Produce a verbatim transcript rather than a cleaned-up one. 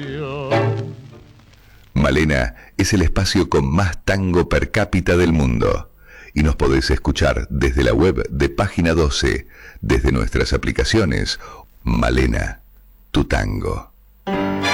Malena es el espacio con más tango per cápita del mundo y nos podés escuchar desde la web de Página doce, desde nuestras aplicaciones. Malena, tu tango.